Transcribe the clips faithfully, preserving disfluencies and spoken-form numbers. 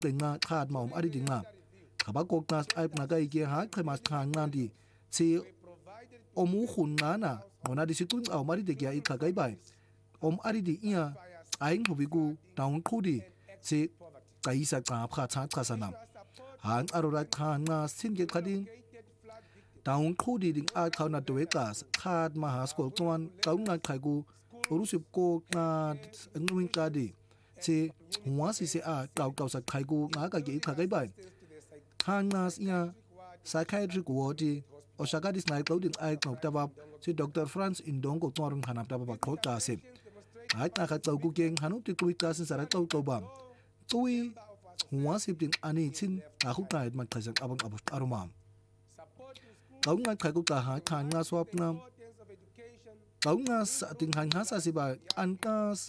nga khat ma om ari dinga khaba koknas aip nga kai ke ha khema khang nan di si omu khun nga na ngona di situng au mari de kya ikha kai bai om ari di ia aing hobigu taung khudi si kai sa ka pha cha cha sanam han arora khan nga sin ke khading taung khudi ding a khau na towe kas khat ma ha skol kwan kaung na khai gu orusip ko na ngwing ka di si hwa si se a kau kau sa khai gu nga ka ke ikha kai bai han nas ia psychiatric ward Osaka dis nai clothing ai knop tabab si Doctor Franz Indong ko torung hanap tabab ko ta se ai ta kha tau ku keng hanu ti ku ta sin sara tau tau bam tui hwa sip ding ani chin a khu kai man thajak abang abus aruma kau nga khai ku ta ha khan nga swap na kau nga sa ting han ha sa si ba antas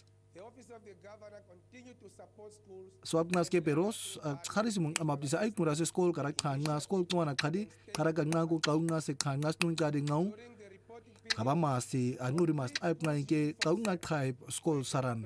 swap nas ke peros kharis mung amap disa ai kura se skol karak khan nga skol tu na khadi karak nga ku kau nga se khan nga snun ka ding ngau khaba ma si anuri mas ai ngai ke kau nga khai skol saran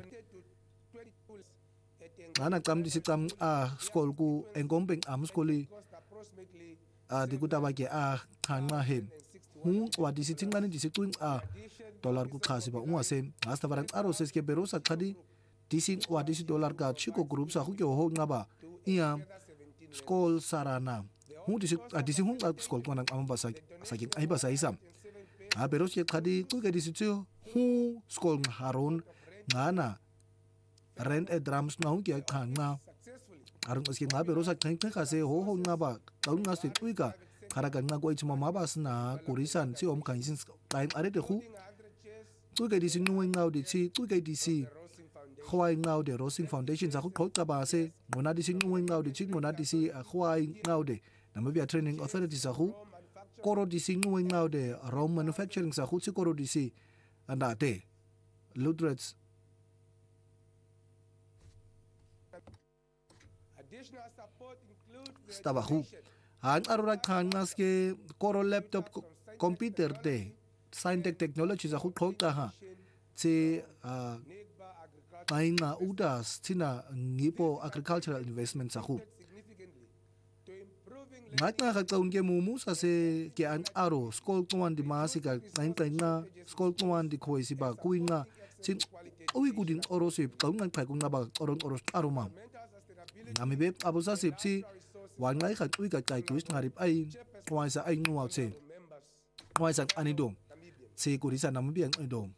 ana kam disi kam a skol ku engompeng am skoli a di ku tawa ke a khan nga hem hu wa disi tingani disi tuing a dollar ku khasi ba unwa sem asta barang aro ses ke berosa khadi disi wa disi dollar ka chiko group sa hu ke ho nga ba ia skol sarana hu disi disi hu skol ko nang am ba sa sakin ai ba sa isam a beros ye khadi ku ke disi chu hu skol haron ngana rent a drums ngau ke khang na arung aski nga berosa khang khang se ho ho nga ba kau nga se tuika khara kan nga ko ichma ma ba sna kurisan si om kan sin time are de khu tu ke disi nuing ngau di chi tu ke disi khwai ngau de Rosing Foundation za khu khot ta ba se ngona disi nuing ngau di chi ngona disi khwai ngau de Namibia Training Authority za khu koro disi nuing ngau de Rome Manufacturing za khu chi koro disi anda te Ludrats stabahu han arura khan nas ke koro laptop computer de Scientech Technology za khu khot ta ha che ai nga udas tina ngipo agricultural investment sa khu ngat na khataun ke mumu sa se ke an aro skol tuan di masika nain tain na skol tuan di khoi si ba kuinga chin oi gudin orosip kaung nang phai kung na ba oron oros aroma nami be abusa sip chi wan ngai khat ui ka chai tuis ngarip ai wai sa ai nuwa che wai sa ani dom se kurisa Namibia ai dom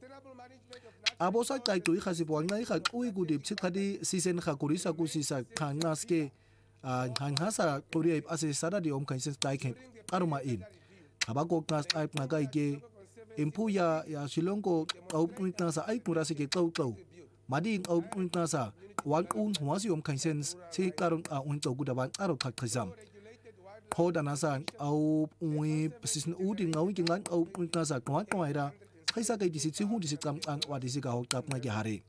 abosa tai tui khasi bon ngai khat ui gudip chi khadi season kha kurisa ku sisa khanas ke han hasa tori ase sada di om kan sen tai khem aruma in aba ko knas ai na kai ke impuya ya silongko au puntna sa ai kurasi ke tau tau madi au puntna sa wan un huasi om kan sen chi karun a un to gudaban aro thak khazam hodana sa au ui season u ding ngau ki ngan au puntna sa kwa kwa ira khaisa kai disi chi hu disi kam an wa disi ga ho tap na ke hare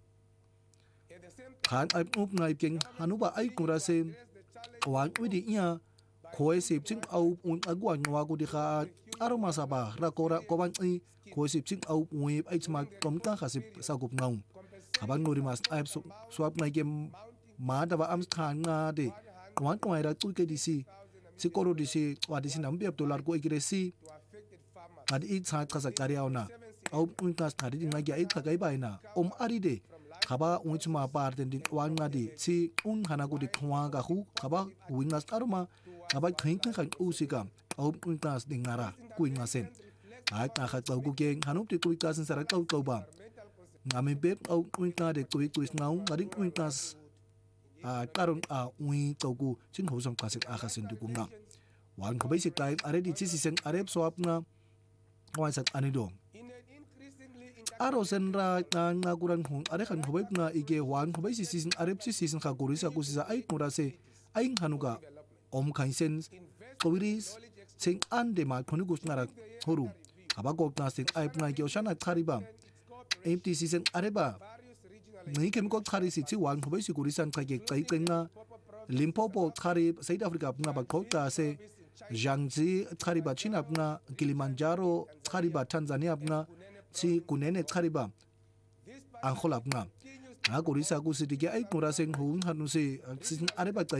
khan ai up ngai king hanuba ai kurase wan ui di ia khoi sip ching au un agwa ngwa ku di kha aroma sa ba ra ko ra ko ban i khoi sip ching au ui ai chma kom ta kha sip sa gup ngau abang nuri mas ai swap ngai ke ma da ba am khan nga de wan ko ai ra tu ke disi si koro disi wa disi nam bi dollar ko igresi ad i cha kha sa kariaw na au un tas thari ding ngai ai kha kai bai na om ari de khaba unchma par den ding wan nga di chi un hana ku di khwa ga khu khaba wingas aruma khaba khain khan u sikam au un tas ding ngara kuinga sen ai ta kha tau ku keng hanu ti ku ka sen sara tau tau ba ngami be au un ta de ku ku ngau ngari un tas a karun a ui tau ku chin ho som ka sek a kha sen du ku nga wan ko bai sik tai are di chi si sen arep swap na wan sat ani do aro senra na nga kuran hong are khan hobai na ige wan hobai si season arep si season kha kurisa kusisa ai kura se ai hanuga om khain sen kowiris sing an de ma khonu gus ngara horu aba ko na sing ai na ge oshana khariba empty season areba nei kem ko khari si chi wan hobai si kurisan kha ge kai kenga Limpopo khari South Africa na ba khota se Jiangxi khariba China na Kilimanjaro khariba Tanzania na chi kunene khariba Angola na ga gorisa ku se di ke a iqora seng go nganose a re ba